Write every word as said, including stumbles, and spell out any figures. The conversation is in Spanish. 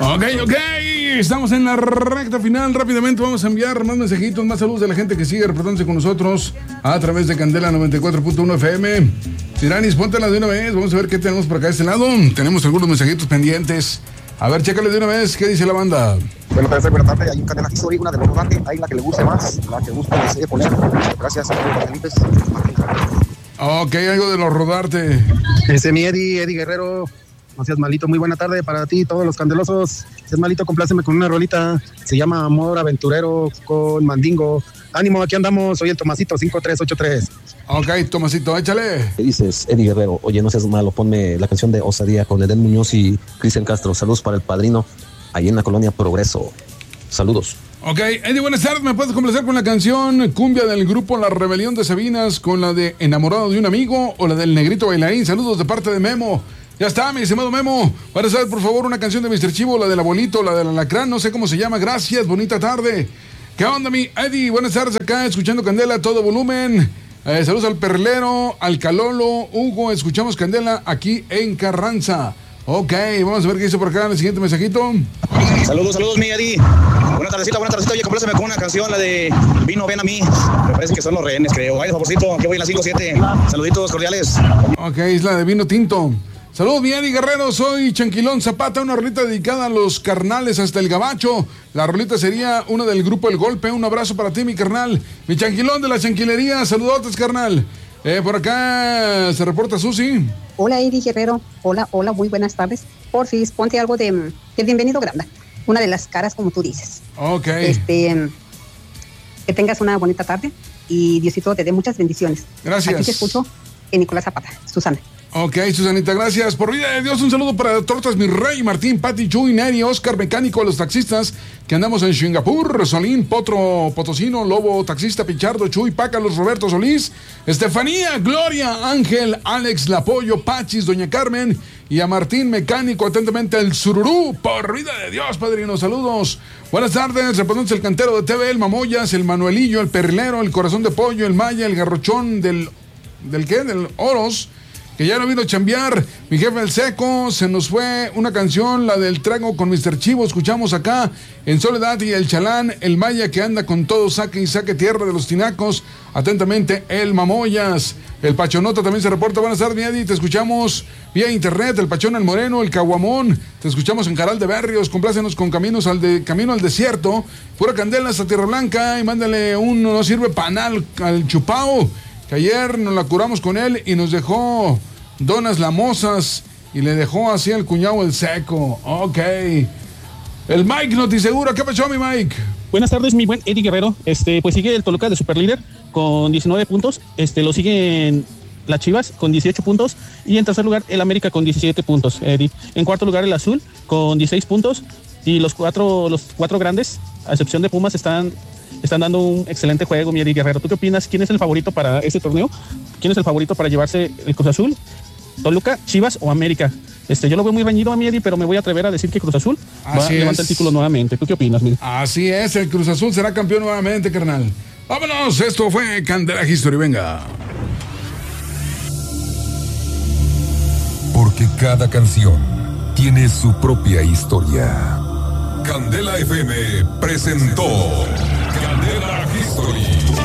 Ok, ok, estamos en la recta final. Rápidamente vamos a enviar más mensajitos, más saludos de la gente que sigue reportándose con nosotros a través de Candela noventa y cuatro punto uno F M. Tiranis, póntela de una vez. Vamos a ver qué tenemos por acá de este lado. Tenemos algunos mensajitos pendientes. A ver, chécale de una vez, ¿qué dice la banda? Buenas tardes, buenas tardes. Hay un Candela History, una de los rodantes. Hay la que le guste más, la que guste desee poner. Gracias a todos los Felipe. Ok, algo de los rodarte. Ese es mi Eddie, Eddie Guerrero. No seas malito, muy buena tarde para ti, todos los candelosos. Si es malito, compláceme con una rolita. Se llama Amor Aventurero con Mandingo. Ánimo, aquí andamos. Soy el Tomasito cinco tres ocho tres. Ok, Tomasito, échale. ¿Qué dices, Eddie Guerrero? Oye, no seas malo, ponme la canción de Osadía con Edén Muñoz y Cristian Castro. Saludos para el padrino, ahí en la colonia Progreso. Saludos. Ok, Eddie, buenas tardes. ¿Me puedes complacer con la canción Cumbia del grupo La Rebelión de Sabinas con la de Enamorado de un Amigo o la del Negrito Bailarín? Saludos de parte de Memo. Ya está, mi estimado Memo. Para saber, por favor, una canción de mister Chivo, la del abuelito, la del alacrán, no sé cómo se llama. Gracias, bonita tarde. ¿Qué onda, mi Eddie? Buenas tardes acá, escuchando Candela a todo volumen. Eh, saludos al Perlero, al Calolo, Hugo, escuchamos Candela aquí en Carranza. Ok, vamos a ver qué dice por acá en el siguiente mensajito. Saludos, saludos, mi Eddie. Buena tardecita, buena tardecita. Oye, compláceme con una canción, la de Vino, ven a mí. Me parece que son los Rehenes, creo. Ay, favorcito, aquí voy en la cinco siete. Saluditos cordiales. Ok, es la de Vino Tinto. Saludos, mi Eddie Guerrero, soy Chanquilón Zapata, una rolita dedicada a los carnales hasta el gabacho. La rolita sería una del grupo El Golpe. Un abrazo para ti, mi carnal. Mi Chanquilón de la Chanquilería, saludotes, carnal. Eh, por acá se reporta Susi. Hola, Eddie Guerrero. Hola, hola, muy buenas tardes. Porfis, ponte algo de, de Bienvenido Granda. Una de las caras, como tú dices. Ok. Este, que tengas una bonita tarde y Diosito te dé muchas bendiciones. Gracias. Aquí te escucho en Nicolás Zapata, Susana. Ok, Susanita, gracias. Por vida de Dios, un saludo para Tortas Mi Rey, Martín, Pati, Chuy, Neri, Oscar, Mecánico, los taxistas que andamos en Singapur, Solín, Potro, Potosino, Lobo, Taxista, Pichardo, Chuy, Pácalos, Roberto Solís, Estefanía, Gloria, Ángel, Alex, Lapollo, Pachis, Doña Carmen y a Martín, Mecánico, atentamente el Sururú. Por vida de Dios, padrino, saludos. Buenas tardes, representante el Cantero de T V, el Mamoyas, el Manuelillo, el Perrilero, el Corazón de Pollo, el Maya, el Garrochón del... ¿Del qué? Del Oros. Que ya no vino a chambear, mi jefe el Seco, se nos fue una canción, la del Trago con mister Chivo, escuchamos acá en Soledad y el Chalán, el Maya que anda con todo, saque y saque tierra de los tinacos, atentamente el Mamoyas, el Pachonota también se reporta. Buenas tardes, mi Eddie, te escuchamos vía internet, el Pachón el Moreno, el Caguamón, te escuchamos en Caral de Berrios, complácenos con Caminos al de Camino al Desierto, pura candela hasta Tierra Blanca y mándale un no sirve panal al Chupao, que ayer nos la curamos con él y nos dejó donas lamosas y le dejó así al cuñado el Seco. Ok. El Mike Notiseguro, ¿qué pasó, mi Mike? Buenas tardes, mi buen Eddie Guerrero. Este, pues sigue el Toluca de superlíder con diecinueve puntos. Este, lo siguen las Chivas con dieciocho puntos. Y en tercer lugar, el América con diecisiete puntos, Eddie. En cuarto lugar, el Azul con dieciséis puntos. Y los cuatro, los cuatro grandes, a excepción de Pumas, están... Están dando un excelente juego, mi Eddie Guerrero. ¿Tú qué opinas? ¿Quién es el favorito para este torneo? ¿Quién es el favorito para llevarse el Cruz Azul? ¿Toluca, Chivas o América? Este, yo lo veo muy reñido a mi Eddie, pero me voy a atrever a decir que Cruz Azul Así va a levantar el título nuevamente. ¿Tú qué opinas, mi? Así es, el Cruz Azul será campeón nuevamente, carnal. Vámonos, esto fue Candela History, venga. Porque cada canción tiene su propia historia. Candela F M presentó Candela History.